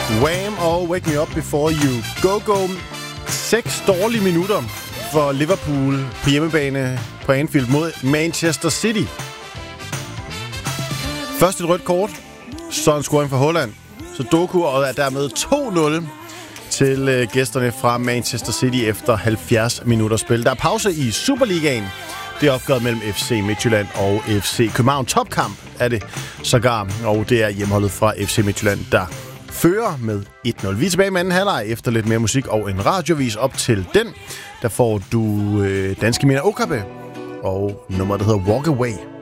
Wham! Og Wake Me Up Before You Go. 6 dårlige minutter for Liverpool på hjemmebane på Anfield mod Manchester City. Først et rødt kort, så en scoring fra Haaland. Så Doku og er dermed 2-0 til gæsterne fra Manchester City efter 70 minutter spil. Der er pause i Superligaen. Det er opgøret mellem FC Midtjylland og FC København. Topkamp er det sågar, og det er hjemholdet fra FC Midtjylland, der fører med 1-0. Vi er tilbage med anden halvleg efter lidt mere musik og en radiovis. Op til den, der får du Danske Mina Okabe og nummeret, der hedder Walk Away.